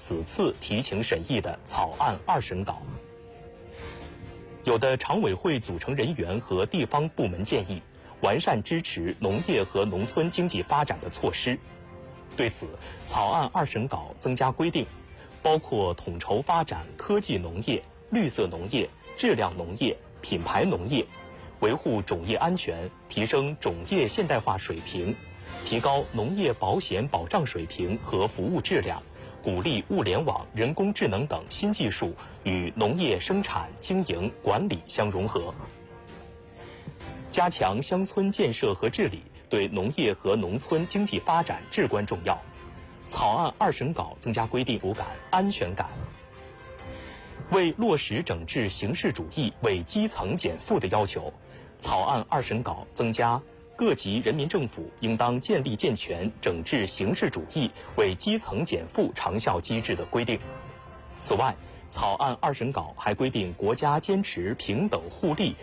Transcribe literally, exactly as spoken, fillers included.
此次提请审议的草案二审稿。有的常委会组成人员和地方部门建议完善支持农业和农村经济发展的措施。对此，草案二审稿增加规定，包括统筹发展科技农业、绿色农业、质量农业、品牌农业，维护种业安全，提升种业现代化水平，提高农业保险保障水平和服务质量，鼓励物联网、人工智能等新技术与农业生产、经营、管理相融合。加强乡村建设和治理对农业和农村经济发展至关重要。草案二审稿增加规定福感、安全感。为落实整治形式主义为基层减负的要求，草案二审稿增加各级人民政府应当建立健全整治形式主义为基层减负长效机制的规定。此外，草案二审稿还规定国家坚持平等互利